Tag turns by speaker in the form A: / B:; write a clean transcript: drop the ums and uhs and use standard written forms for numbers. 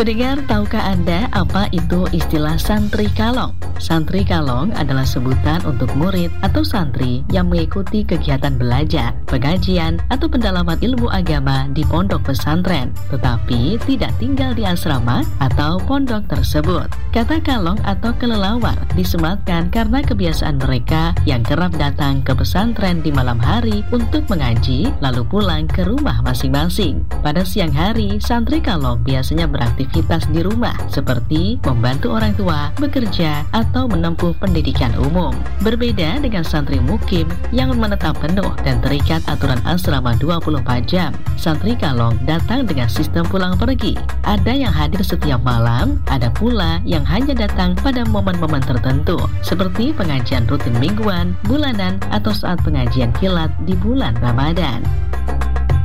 A: Pendengar, tahukah Anda apa itu istilah santri kalong? Santri kalong adalah sebutan untuk murid atau santri yang mengikuti kegiatan belajar, pengajian, atau pendalaman ilmu agama di pondok pesantren, tetapi tidak tinggal di asrama atau pondok tersebut. Kata kalong atau kelelawar disematkan karena kebiasaan mereka yang kerap datang ke pesantren di malam hari untuk mengaji, lalu pulang ke rumah masing-masing. Pada siang hari, santri kalong biasanya beraktivitas di rumah, seperti membantu orang tua, bekerja, atau menempuh pendidikan umum. Berbeda dengan santri mukim yang menetap penuh dan terikat aturan asrama 24 jam. Santri kalong datang dengan sistem pulang pergi. Ada yang hadir setiap malam, ada pula yang hanya datang pada momen-momen tertentu, seperti pengajian rutin mingguan, bulanan, atau saat pengajian kilat di bulan Ramadan.